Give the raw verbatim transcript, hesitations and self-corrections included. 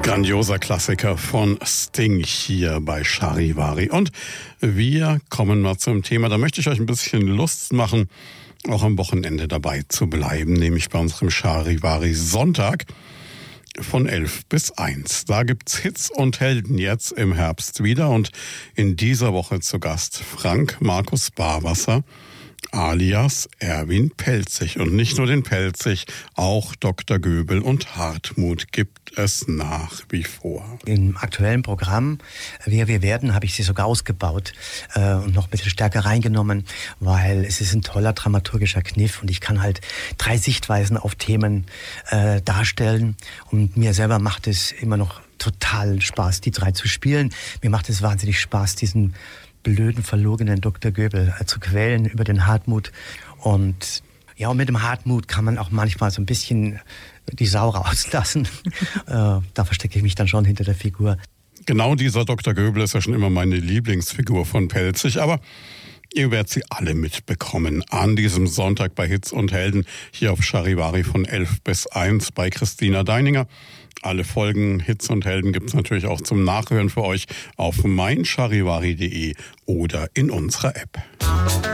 Grandioser Klassiker von Sting hier bei Charivari. Und wir kommen mal zum Thema, da möchte ich euch ein bisschen Lust machen, auch am Wochenende dabei zu bleiben, nämlich bei unserem Charivari Sonntag von elf bis eins. Da gibt's Hits und Helden jetzt im Herbst wieder und in dieser Woche zu Gast Frank Markus Barwasser alias Erwin Pelzig. Und nicht nur den Pelzig, auch Doktor Göbel und Hartmut gibt es nach wie vor. Im aktuellen Programm Wer wir werden habe ich sie sogar ausgebaut äh, und noch ein bisschen stärker reingenommen, weil es ist ein toller dramaturgischer Kniff und ich kann halt drei Sichtweisen auf Themen äh, darstellen und mir selber macht es immer noch total Spaß, die drei zu spielen. Mir macht es wahnsinnig Spaß, diesen blöden, verlogenen Doktor Göbel äh, zu quälen über den Hartmut. Und ja, und mit dem Hartmut kann man auch manchmal so ein bisschen die Sau rauslassen. äh, da verstecke ich mich dann schon hinter der Figur. Genau dieser Doktor Göbel ist ja schon immer meine Lieblingsfigur von Pelzig, aber ihr werdet sie alle mitbekommen an diesem Sonntag bei Hits und Helden hier auf Charivari von elf bis eins bei Christina Deininger. Alle Folgen Hits und Helden gibt's natürlich auch zum Nachhören für euch auf mein charivari punkt de oder in unserer App.